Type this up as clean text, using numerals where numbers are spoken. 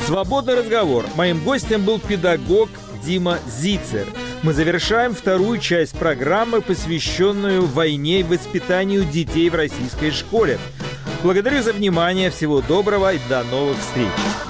Свободный разговор. Моим гостем был педагог Дима Зицер. Мы завершаем вторую часть программы, посвященную войне и воспитанию детей в российской школе. Благодарю за внимание, всего доброго и до новых встреч.